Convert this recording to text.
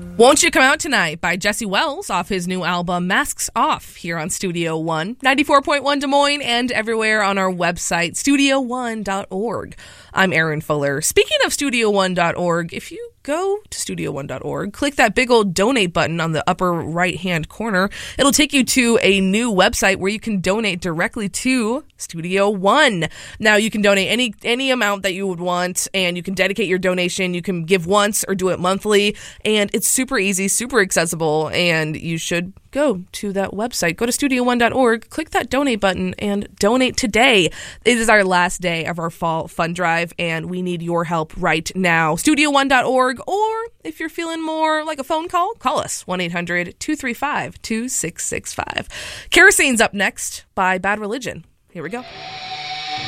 Won't You Come Out Tonight by Jesse Wells off his new album Masks Off here on Studio One, 94.1 Des Moines and everywhere on our website, studio1.org. I'm Erin Fuller. Speaking of studio1.org, if you go to studio1.org, click that big old donate button on the upper right-hand corner. It'll take you to a new website where you can donate directly to Studio One. Now, you can donate any amount that you would want, and you can dedicate your donation. You can give once or do it monthly, and it's super easy, super accessible, and you should go to that website. Go to studio1.org, click that donate button, and donate today. It is our last day of our fall fund drive, and we need your help right now. Studio1.org, or if you're feeling more like a phone call, call us, 1-800-235-2665. Kerosene's up next by Bad Religion. Here we go.